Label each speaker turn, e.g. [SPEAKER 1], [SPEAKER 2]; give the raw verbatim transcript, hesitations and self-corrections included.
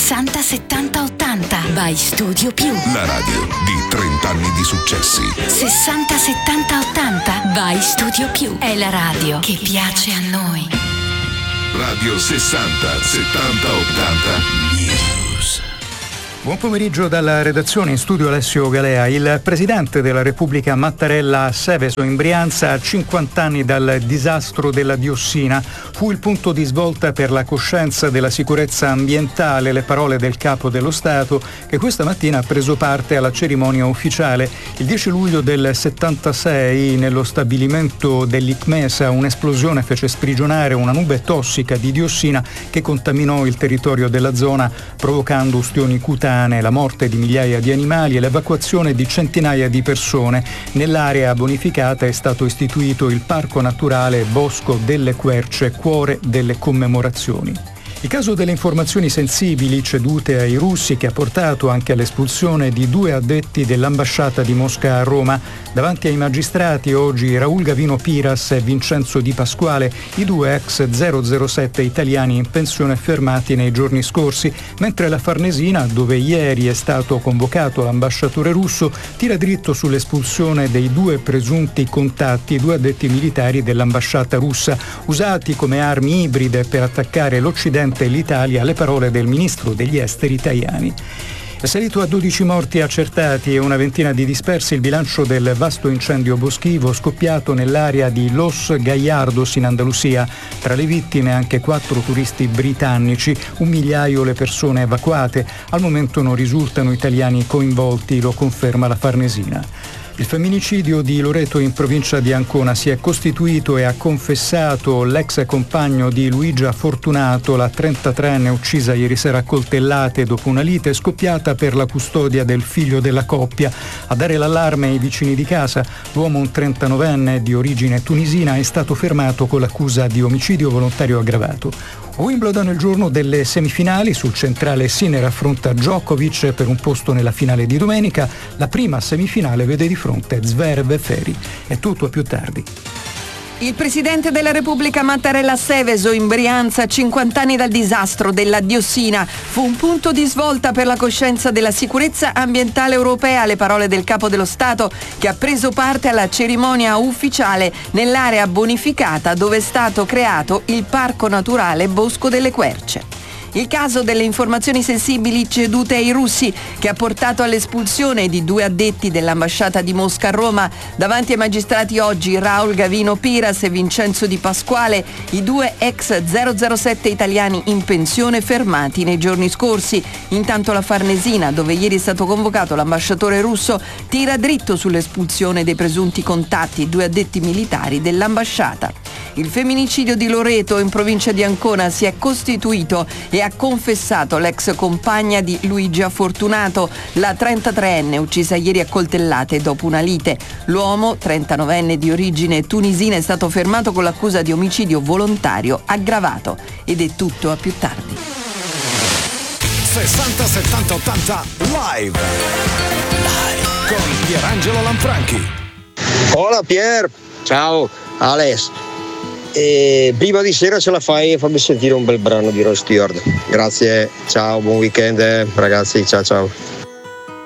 [SPEAKER 1] sessanta settanta ottanta. Vai Studio Più.
[SPEAKER 2] La radio di trenta anni di successi.
[SPEAKER 1] sessanta settanta ottanta. Vai Studio Più. È la radio che piace a noi.
[SPEAKER 2] Radio sessanta settanta ottanta News.
[SPEAKER 3] Buon pomeriggio dalla redazione, in studio Alessio Galea. Il presidente della Repubblica Mattarella a Seveso in Brianza, a cinquanta anni dal disastro della diossina, fu il punto di svolta per la coscienza della sicurezza ambientale, le parole del capo dello Stato, che questa mattina ha preso parte alla cerimonia ufficiale. Il dieci luglio del settantasei, nello stabilimento dell'Icmesa, un'esplosione fece sprigionare una nube tossica di diossina che contaminò il territorio della zona, provocando ustioni cutanei, la morte di migliaia di animali e l'evacuazione di centinaia di persone. Nell'area bonificata è stato istituito il Parco Naturale Bosco delle Querce, cuore delle commemorazioni. Il caso delle informazioni sensibili cedute ai russi, che ha portato anche all'espulsione di due addetti dell'ambasciata di Mosca a Roma. Davanti ai magistrati oggi Raul Gavino Piras e Vincenzo Di Pasquale, i due ex zero zero sette italiani in pensione fermati nei giorni scorsi, mentre la Farnesina, dove ieri è stato convocato l'ambasciatore russo, tira dritto sull'espulsione dei due presunti contatti, due addetti militari dell'ambasciata russa, usati come armi ibride per attaccare l'Occidente e l'Italia, le parole del ministro degli esteri Tajani. È salito a dodici morti accertati e una ventina di dispersi il bilancio del vasto incendio boschivo scoppiato nell'area di Los Gallardos in Andalusia. Tra le vittime anche quattro turisti britannici, un migliaio le persone evacuate. Al momento non risultano italiani coinvolti, lo conferma la Farnesina. Il femminicidio di Loreto in provincia di Ancona si è costituito e ha confessato l'ex compagno di Luigia Fortunato, la trentatreenne uccisa ieri sera a coltellate dopo una lite scoppiata per la custodia del figlio della coppia. A dare l'allarme ai vicini di casa, l'uomo, un trentanovenne di origine tunisina, è stato fermato con l'accusa di omicidio volontario aggravato. Wimbledon, il giorno delle semifinali, sul centrale Sinner affronta Djokovic per un posto nella finale di domenica. La prima semifinale vede di fronte Zverev e Ferri. È tutto, a più tardi.
[SPEAKER 4] Il presidente della Repubblica Mattarella a Seveso in Brianza, cinquanta anni dal disastro della diossina, fu un punto di svolta per la coscienza della sicurezza ambientale europea, le parole del capo dello Stato, che ha preso parte alla cerimonia ufficiale nell'area bonificata dove è stato creato il Parco Naturale Bosco delle Querce. Il caso delle informazioni sensibili cedute ai russi, che ha portato all'espulsione di due addetti dell'ambasciata di Mosca a Roma. Davanti ai magistrati oggi Raul Gavino Piras e Vincenzo Di Pasquale, i due ex zero zero sette italiani in pensione fermati nei giorni scorsi. Intanto la Farnesina, dove ieri è stato convocato l'ambasciatore russo, tira dritto sull'espulsione dei presunti contatti, due addetti militari dell'ambasciata. Il femminicidio di Loreto in provincia di Ancona si è costituito e ha confessato l'ex compagna di Luigia Fortunato, la trentatreenne uccisa ieri a coltellate dopo una lite. L'uomo, trentanovenne di origine tunisina, è stato fermato con l'accusa di omicidio volontario aggravato. Ed è tutto, a più tardi.
[SPEAKER 5] sessanta settanta ottanta live. Live con Pierangelo Lanfranchi.
[SPEAKER 6] Hola Pier, ciao Alex. E prima di sera ce la fai e fammi sentire un bel brano di Rod Stewart. Grazie, ciao, buon weekend ragazzi, ciao ciao.